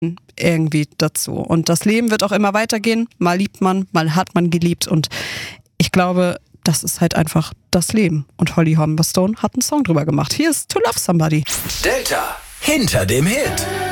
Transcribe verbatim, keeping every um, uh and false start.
irgendwie dazu. Und das Leben wird auch immer weitergehen. Mal liebt man, mal hat man geliebt. Und ich glaube, das ist halt einfach das Leben. Und Holly Humberstone hat einen Song drüber gemacht. Hier ist To Love Somebody. Delta hinter dem Hit.